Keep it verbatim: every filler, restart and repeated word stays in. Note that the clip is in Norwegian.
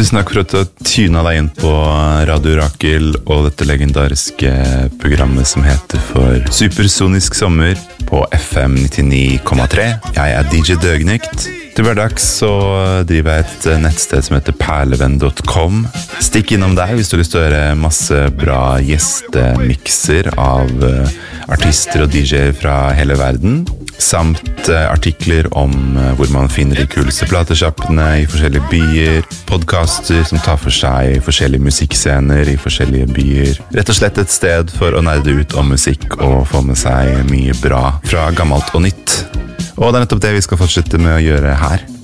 Tusen takk for at du har tynet deg inn på Radio Rakel og dette legendariske programmet som heter for Supersonisk sommer på F M nittini komma tre. Jeg er D J Døgnykt. Til hverdags så driver jeg et nettsted som heter perlevenn punktum com. Stikk innom der hvis du har lyst til å høre masse bra gjestemikser av artister og D J-er fra hele verden. Samt artikler om hvor man finner de kuleste platesjappene i forskjellige byer, podcaster som tar for seg forskjellige musikkscener i forskjellige byer. Rett og slett et sted for å nerde ut om musikk og få med seg mye bra fra gammelt og nytt. Og det er nettopp det vi skal fortsette med å gjøre her.